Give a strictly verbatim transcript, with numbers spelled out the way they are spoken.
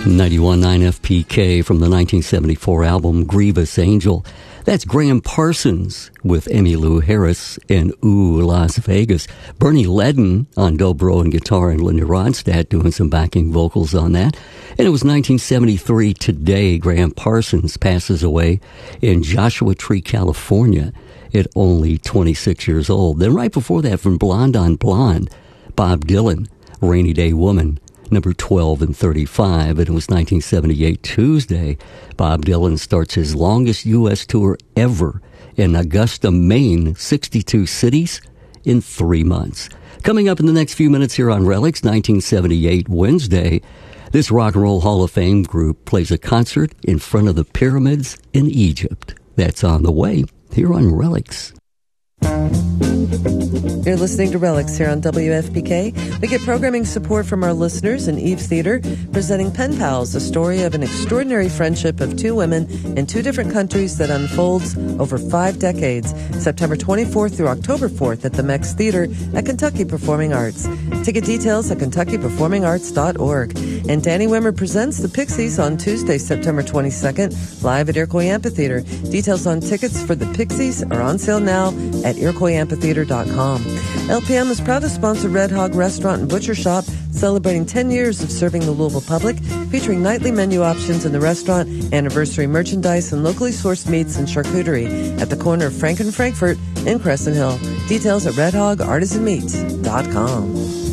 ninety-one point nine F P K from the nineteen seventy-four album Grievous Angel. That's Graham Parsons with Emmylou Harris and Ooh, Las Vegas. Bernie Ledden on dobro and guitar, and Linda Ronstadt doing some backing vocals on that. And it was nineteen seventy-three today. Graham Parsons passes away in Joshua Tree, California at only twenty-six years old. Then right before that, from Blonde on Blonde, Bob Dylan, Rainy Day Woman, number twelve and thirty-five, and it was nineteen seventy-eight Tuesday. Bob Dylan starts his longest U S tour ever in Augusta, Maine, sixty-two cities in three months. Coming up in the next few minutes here on Relics, nineteen seventy-eight Wednesday, this Rock and Roll Hall of Fame group plays a concert in front of the pyramids in Egypt. That's on the way here on Relics. You're listening to Relics here on W F P K. We get programming support from our listeners in Eves Theater, presenting Pen Pals, the story of an extraordinary friendship of two women in two different countries that unfolds over five decades. September twenty-fourth through October fourth at the Mex Theater at Kentucky Performing Arts. Ticket details at kentucky performing arts dot org. And Danny Wimmer presents the Pixies on Tuesday, September twenty-second, live at Iroquois Amphitheater. Details on tickets for the Pixies are on sale now at iroquois amphitheater dot com. L P M is proud to sponsor Red Hog Restaurant and Butcher Shop, celebrating ten years of serving the Louisville public, featuring nightly menu options in the restaurant, anniversary merchandise, and locally sourced meats and charcuterie at the corner of Frank and Frankfurt in Crescent Hill. Details at red hog artisan meats dot com.